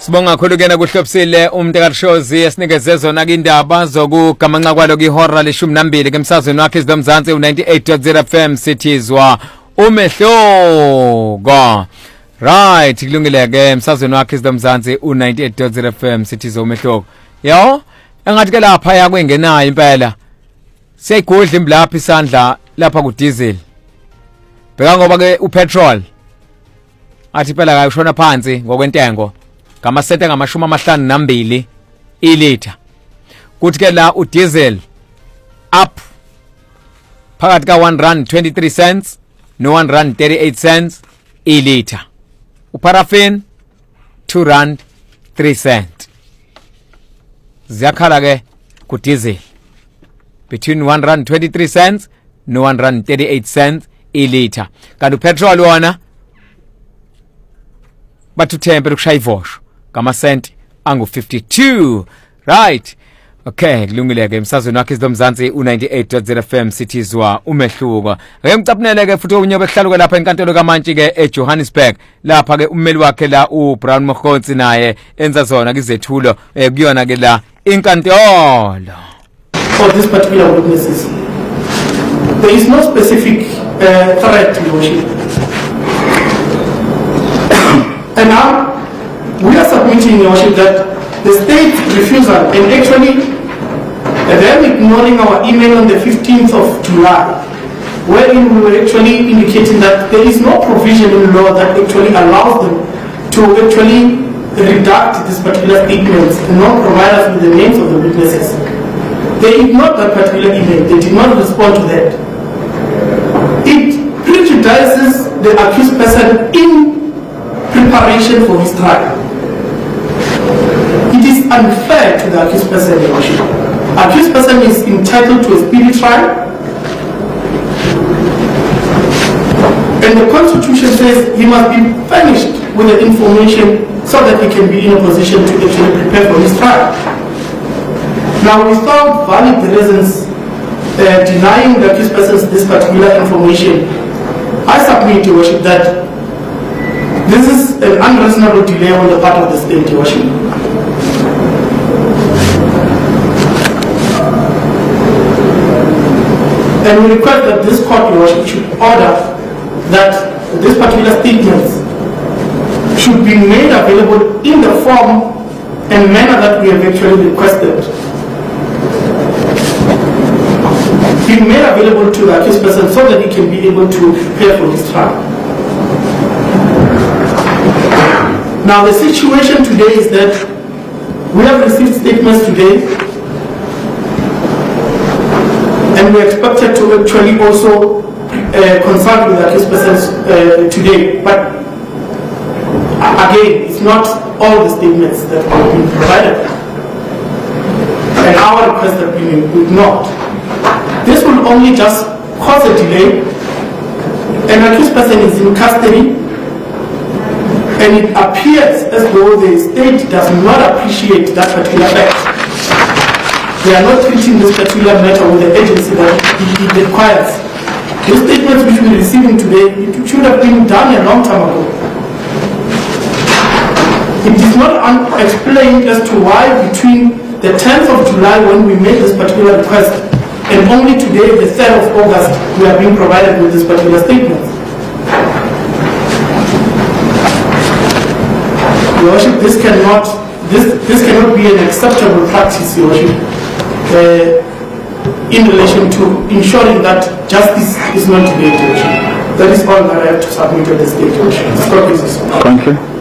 Sibonga kakhulu kena kuhlobisile umntekashozi esinikeze zona indaba zokugamanxa kwalo kwihora le-12 kemsazweni wakhe izomzansi u98.0 FM sithizwa uMehluko. Right, kulungile ke emsazweni wakhe izomzansi u98.0 FM sithizwa uMehluko. Yo, engathi ke lapha yakwengenayo impela. Siyayigudla imblaphi isandla lapha ku diesel. Bheka ngoba ke upetrol athi phela kayishona phansi ngokwentengo ngamasente ngama52 ilitha. Kuthi ke la u diesel up phakathi ka R1.23 no R1.38 ilitha. Uparaffin R2.03. Ziyakhala ke ku diesel between R1.23 no R1.38 ilitha. Kanti upetrol wona bathu thempe lokushaya ivosho ngamasenti angu52. Right, okay, kulungile ke emsazweni wakhe izomzansi u98.0 FM sithizwa uMehluko. Ake ngicapnele ke futhi unyobe ehlalo ke lapha enkantolo kaMantshi ke eJohannesburg. Lapha ke ummeli wakhe la uBrown Mokhonsi naye enza zona kizethulo kuyona ke la inkantolo. For this particular witnesses, there is no specific threat to worship. And now, we are submitting, Your Worship, that the state refusal, and actually, them ignoring our email on the 15th of July, wherein we were actually indicating that there is no provision in law that actually allows them to actually redact this particular statement and not provide us with the names of the witnesses. They ignored that particular email. They did not respond to that. It prejudices the accused person in preparation for his trial. It is unfair to the accused person, Your Worship. Accused person is entitled to a speedy trial, and the Constitution says he must be furnished with the information so that he can be in a position to actually prepare for his trial. Now, without valid reasons denying the accused person this particular information, I submit, Your Worship, that this is an unreasonable delay on the part of the state, Your Worship. And we request that this court, Your Worship, should order that this particular statement should be made available in the form and manner that we have actually requested. Be made available to the accused person so that he can be able to prepare for his trial. Now the situation today is that we have received statements today, and we expected to actually also consult with the accused persons today. But again, it's not all the statements that have been provided, and our request have been ignored. This will only just cause a delay. An accused person is in custody, and it appears as though the state does not appreciate that particular fact. They are not treating this particular matter with the agency that it requires. The statements which we are receiving today, it should have been done a long time ago. It is not explained as to why between the 10th of July when we made this particular request and only today, the 3rd of August, we are being provided with this particular statement. Your Worship, this cannot be an acceptable practice, Your Worship, in relation to ensuring that justice is not delayed, Your Worship. That is all that I have to submit to the state, Your Worship. Thank you.